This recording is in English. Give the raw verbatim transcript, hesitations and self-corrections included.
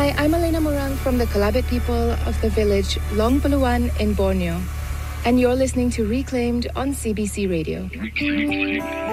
Hi, I'm Elena Morang from the Kalabit people of the village Long Buluan in Borneo, and you're listening to Reclaimed on C B C Radio.